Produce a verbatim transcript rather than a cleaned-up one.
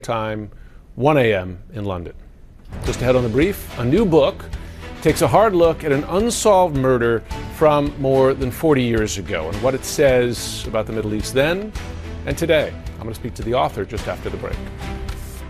Time, one a m in London. Just ahead on the brief, a new book takes a hard look at an unsolved murder from more than forty years ago and what it says about the Middle East then and today. I'm going to speak to the author just after the break.